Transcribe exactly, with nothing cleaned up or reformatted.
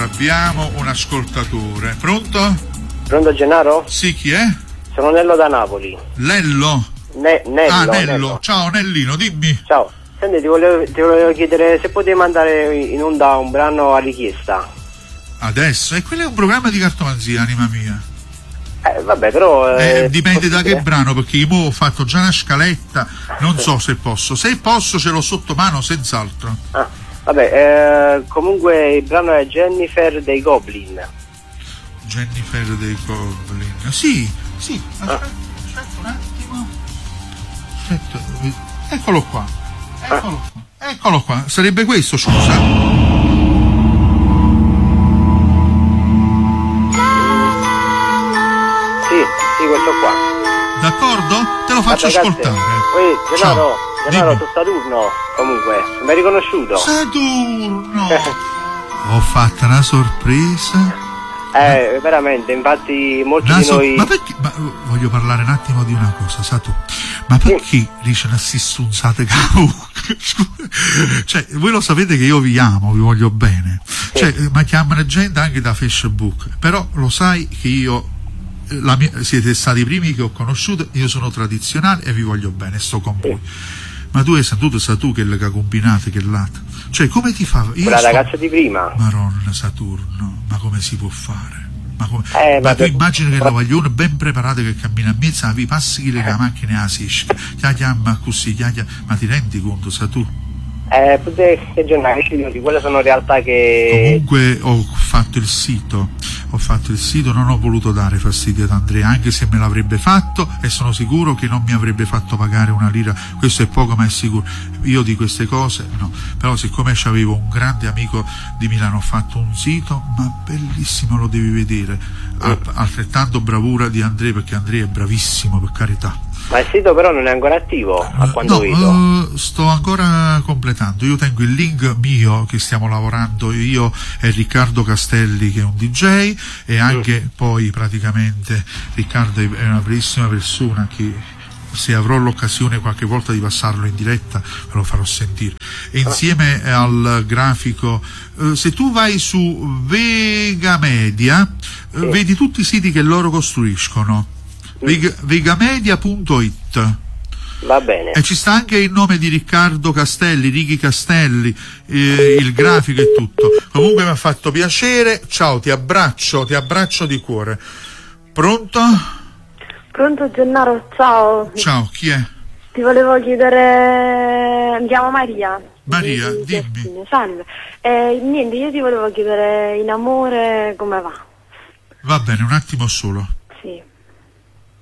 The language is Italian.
Allora, abbiamo un ascoltatore. Pronto? Pronto Gennaro? Sì, chi è? Sono Nello da Napoli. Lello? Ne- Nello, ah, Nello. Nello. Ciao Nellino, dimmi. Ciao. Senti, ti volevo, ti volevo chiedere se potevi mandare in onda un brano a richiesta. Adesso? E quello è un programma di cartomanzia, anima mia. Eh, vabbè, però... Eh, Eh, dipende da che possibile? brano, perché io ho fatto già una scaletta, non so se posso. Se posso ce l'ho sotto mano, senz'altro. Ah, vabbè, eh, comunque il brano è Jennifer dei Goblin. Jennifer dei Goblin. Sì, sì, aspetta, aspetta un attimo. Aspetta, eccolo qua. Eccolo qua. Eccolo qua. Sarebbe questo, scusa. Sì, sì, questo qua. D'accordo? Te lo faccio Vabbè, grazie. ascoltare. Poi, Gennaro, Ciao, Gennaro, dimmi. tu Saturno, comunque, mi hai riconosciuto? Saturno! Ho fatto una sorpresa. Eh, veramente, infatti molti Una di so- noi... Ma perché? Ma, uh, voglio parlare un attimo di una cosa, sa tu. Ma perché dice una sissunzate Cioè, voi lo sapete che io vi amo, vi voglio bene. Cioè, eh, ma chiamano gente anche da Facebook. Però lo sai che io eh, la mia, siete stati i primi che ho conosciuto, io sono tradizionale e vi voglio bene, sto con voi. Ma tu hai saputo, sa tu che le combinate, che lato. Cioè, come ti fa? Io Quella sto... ragazza di prima. Maronna Saturno, ma come si può fare? Ma, come... Eh, ma ma tu per- immagini che la vogliono ben preparato che cammina a mezzo, vi passi che le macchine a sisca, chia chiama così, chia chia... ma ti rendi conto, sa tu? Eh, potete che giornali di quelle sono realtà che... Comunque ho fatto il sito, ho fatto il sito, non ho voluto dare fastidio ad Andrea, anche se me l'avrebbe fatto, e sono sicuro che non mi avrebbe fatto pagare una lira, questo è poco ma è sicuro. Io di queste cose no, però siccome c'avevo un grande amico di Milano, ho fatto un sito, ma bellissimo, lo devi vedere, a, altrettanto bravura di Andrea, perché Andrea è bravissimo, per carità. Ma il sito però non è ancora attivo, a quanto no, vedo. uh, sto ancora completando. Io tengo il link mio che stiamo lavorando io e Riccardo Castelli, che è un D J, e anche mm. poi praticamente Riccardo è una bellissima persona che se avrò l'occasione qualche volta di passarlo in diretta ve lo farò sentire. E insieme ah. al grafico, uh, se tu vai su Vega Media, uh, sì. vedi tutti i siti che loro costruiscono. vegamedia punto it. Va bene. E ci sta anche il nome di Riccardo Castelli, Righi Castelli, eh, il grafico e tutto. Comunque mi ha fatto piacere. Ciao, ti abbraccio, ti abbraccio di cuore. Pronto? Pronto Gennaro, ciao. Ciao, chi è? Ti volevo chiedere, mi chiamo Maria. Maria, di, di dimmi. Salve. Eh, niente, io ti volevo chiedere in amore come va. Va bene, un attimo solo. Sì.